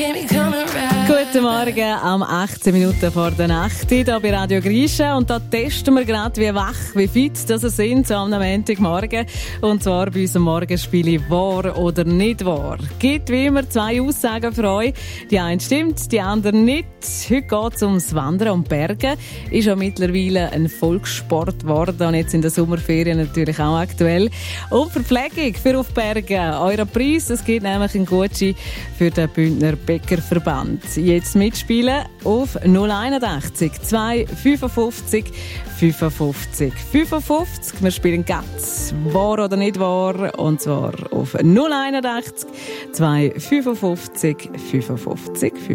Guten Morgen, am 18 Minuten vor der Nacht hier bei Radio Grisha. Und da testen wir gerade, wie wach, wie fit das sind, so am Montagmorgen. Und zwar bei unserem Morgenspiel «Wahr oder nicht wahr». Gibt wie immer zwei Aussagen für euch. Die eine stimmt, die andere nicht. Heute geht es ums Wandern und Bergen. Ist ja mittlerweile ein Volkssport geworden und jetzt in der Sommerferien natürlich auch aktuell. Und Verpflegung für auf Bergen. Euer Preis, es gibt nämlich einen Gutschein für den Bündner Bäckerverband. Jetzt mitspielen auf 081 255 55 55. Wir spielen ganz «Wahr oder nicht wahr?» und zwar auf 081 255 55 55.